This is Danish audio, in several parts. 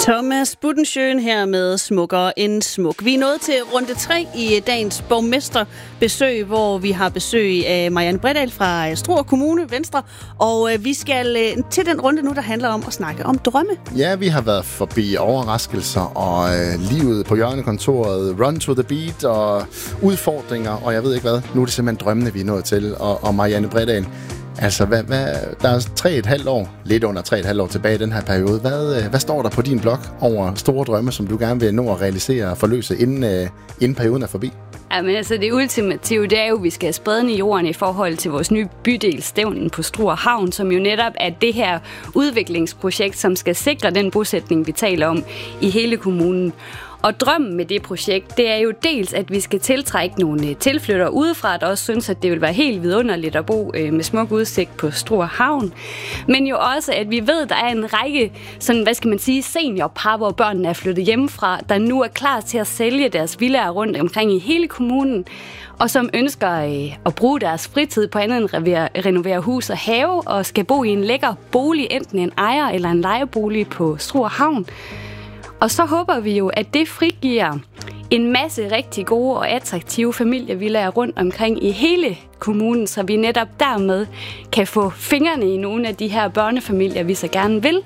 Thomas Budensjøen her med Smukkere end smuk. Vi er nået til runde 3 i dagens borgmesterbesøg, hvor vi har besøg af Marianne Bredahl fra Struer Kommune, Venstre. Og vi skal til den runde nu, der handler om at snakke om drømme. Ja, vi har været forbi overraskelser og livet på hjørnekontoret, run to the beat og udfordringer, og jeg ved ikke hvad. Nu er det simpelthen drømmene, vi er nået til. Og Marianne Bredahl, altså, der er 3,5 år, lidt under 3,5 år tilbage i den her periode. Hvad står der på din blog over store drømme, som du gerne vil nå at realisere og forløse, inden perioden er forbi? Jamen altså, det ultimative, det er jo, at vi skal have spaden i jorden i forhold til vores nye bydel Stævnen på Struer Havn, som jo netop er det her udviklingsprojekt, som skal sikre den bosætning, vi taler om i hele kommunen. Og drømmen med det projekt, det er jo dels, at vi skal tiltrække nogle tilflyttere udefra, der også synes, at det vil være helt vidunderligt at bo med smuk udsigt på Struer Havn. Men jo også, at vi ved, at der er en række sådan, seniorpar, hvor børnene er flyttet hjemmefra, der nu er klar til at sælge deres villaer rundt omkring i hele kommunen, og som ønsker at bruge deres fritid på andet end at renovere hus og have, og skal bo i en lækker bolig, enten en ejer- eller en lejebolig på Struer Havn. Og så håber vi jo, at det frigiver en masse rigtig gode og attraktive familievillaer rundt omkring i hele kommunen, så vi netop dermed kan få fingrene i nogle af de her børnefamilier, vi så gerne vil,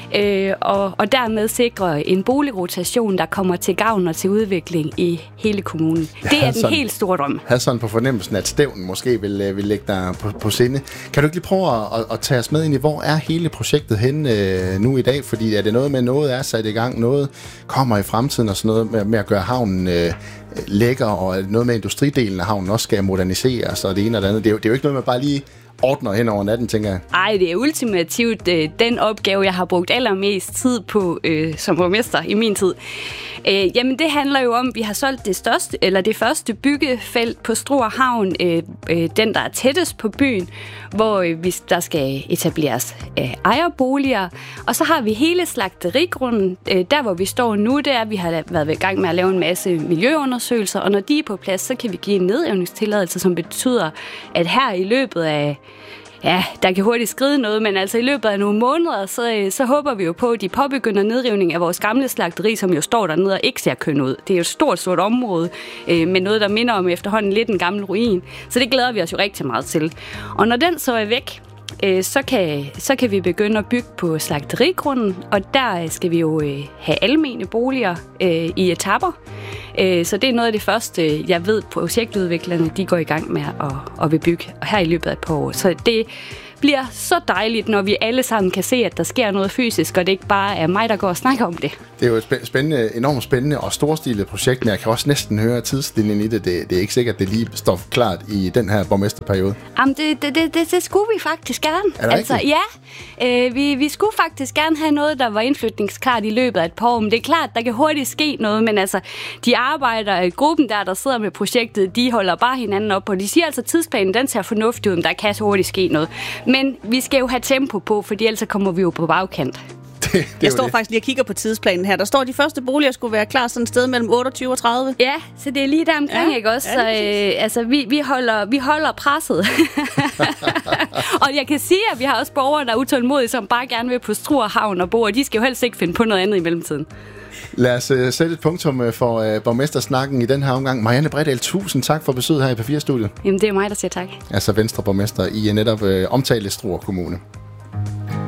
og dermed sikre en boligrotation, der kommer til gavn og til udvikling i hele kommunen. Det er den helt store drøm. Jeg havde sådan på fornemmelsen, at Stævnen måske vil lægge dig på sinde. Kan du ikke lige prøve at tage os med ind i, hvor er hele projektet henne nu i dag? Fordi er det noget med, noget er sat i gang, noget kommer i fremtiden og sådan noget med at gøre havnen lækker, og noget med industridelen af havnen også skal moderniseres, og det ene og det andet. Det er jo ikke noget, man bare lige ordner hen over natten, tænker jeg. Ej, det er ultimativt den opgave, jeg har brugt allermest tid på som borgmester i min tid. Jamen, det handler jo om, at vi har solgt det første byggefelt på Struer Havn, den, der er tættest på byen, hvor der skal etableres ejerboliger. Og så har vi hele slagterigrunden. Der, hvor vi står nu, det er, at vi har været i gang med at lave en masse miljøundersøgelser, og når de er på plads, så kan vi give en nedrivningstilladelse, som betyder, at her i løbet af der kan hurtigt skride noget, men altså i løbet af nogle måneder, så håber vi jo på, at de påbegynder nedrivning af vores gamle slagteri, som jo står dernede og ikke ser køn ud. Det er jo et stort område med noget, der minder om efterhånden lidt en gammel ruin. Så det glæder vi os jo rigtig meget til. Og når den så er væk, så kan vi begynde at bygge på slagterigrunden, og der skal vi jo have almene boliger i etapper. Så det er noget af det første, jeg ved, projektudviklerne de går i gang med at vil bygge her i løbet af et par år. Så det bliver så dejligt, når vi alle sammen kan se, at der sker noget fysisk, og det ikke bare er mig, der går og snakker om det. Det er jo et enormt spændende og storstilet projekt, men jeg kan også næsten høre tidslinjen i det. Det er ikke sikkert, at det lige står klart i den her borgmesterperiode. Jamen, det skulle vi faktisk gerne. Er det rigtigt? Ja, vi skulle faktisk gerne have noget, der var indflytningsklart i løbet af et par år. Men det er klart, der kan hurtigt ske noget, men altså, de arbejder i gruppen der sidder med projektet, de holder bare hinanden op, og de siger altså, at tidsplanen, den ser fornuftig ud, men der kan så hurtigt ske noget. Men vi skal jo have tempo på, fordi ellers kommer vi jo på bagkant. Jeg står faktisk lige og kigger på tidsplanen her. Der står, at de første boliger skulle være klar sådan et sted mellem 28 og 30. Ja, så det er lige der omkring, ikke også? Så altså, vi holder presset. Og jeg kan sige, at vi har også borgere, der er utålmodige, som bare gerne vil på Struer Havn og bo, og de skal jo helst ikke finde på noget andet i mellemtiden. Lad os sætte et punktum for borgmestersnakken i den her omgang. Marianne Bredahl, tusind tak for besøget her i P4-studiet. Jamen, det er mig, der siger tak. Altså Venstre borgmester i netop omtale Struer Kommune.